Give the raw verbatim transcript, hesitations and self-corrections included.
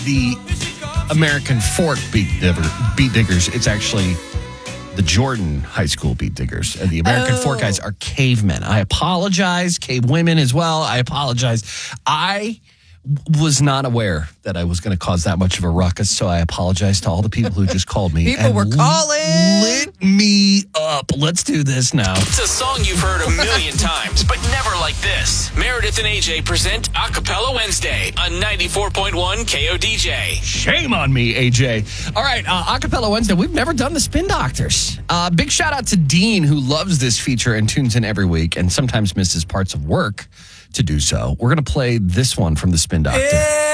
the American Fork Beat, digger, beat Diggers. It's actually the Jordan High School Beat Diggers. And the American Oh. Fork guys are cavemen. I apologize. Cave women as well. I apologize. I was not aware that I was going to cause that much of a ruckus, so I apologize to all the people who just called me. People and were calling. Lit me up. Let's do this now. It's a song you've heard a million times, but never like this. Meredith and A J present Acapella Wednesday on ninety-four point one K O D J. Shame on me, A J. All right, uh, Acapella Wednesday. We've never done the Spin Doctors. Uh, big shout out to Dean, who loves this feature and tunes in every week and sometimes misses parts of work to do so. We're going to play this one from the Spin Doctor.